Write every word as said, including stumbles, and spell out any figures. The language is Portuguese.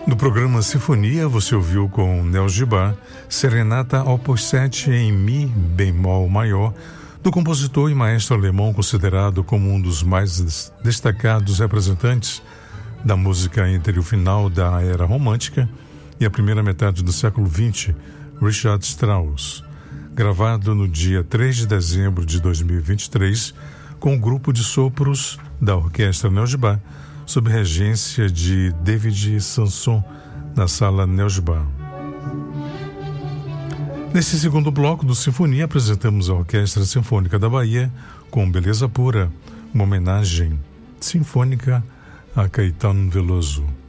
No programa Sinfonia, você ouviu com Nel Gibá, Serenata Opus sete em Mi bemol maior, do compositor e maestro alemão considerado como um dos mais destacados representantes da música entre o final da Era Romântica e a primeira metade do século vinte, Richard Strauss, gravado no dia três de dezembro de dois mil e vinte e três, com o grupo de sopros da Orquestra Nel Gibá, sob regência de David Sanson, na Sala Nel Gibá. Nesse segundo bloco do Sinfonia, apresentamos a Orquestra Sinfônica da Bahia com Beleza Pura, uma homenagem sinfônica a Caetano Veloso.